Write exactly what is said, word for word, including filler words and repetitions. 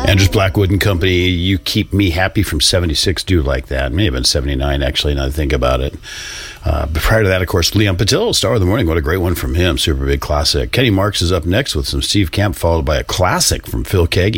Andrews Blackwood and Company, You Keep Me Happy from seventy-six, do like that. It may have been seventy-nine, actually, now that I think about it. Uh, but prior to that, of course, Leon Patillo, Star of the Morning. What a great one from him. Super big classic. Kenny Marks is up next with some Steve Camp, followed by a classic from Phil Keaggy.